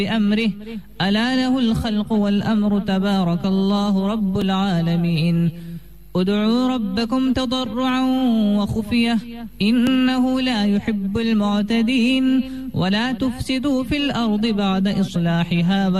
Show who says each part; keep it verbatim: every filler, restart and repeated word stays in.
Speaker 1: بأمره ألا له الخلق والأمر تبارك الله رب العالمين ادعوا ربكم تضرعا وخفية إنه لا يحب المعتدين ولا تفسدوا في الأرض بعد إصلاحها